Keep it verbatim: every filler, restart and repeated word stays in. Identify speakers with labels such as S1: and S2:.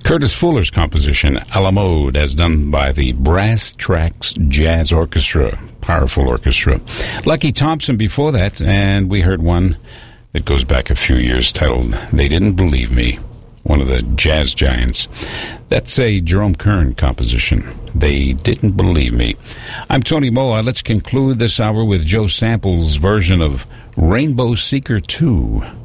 S1: Curtis Fuller's composition, A la Mode, as done by the Brass Tracks Jazz Orchestra. Powerful orchestra. Lucky Thompson before that, and we heard one that goes back a few years titled They Didn't Believe Me, one of the jazz giants. That's a Jerome Kern composition, They Didn't Believe Me. I'm Tony Moa. Let's conclude this hour with Joe Sample's version of Rainbow Seeker two.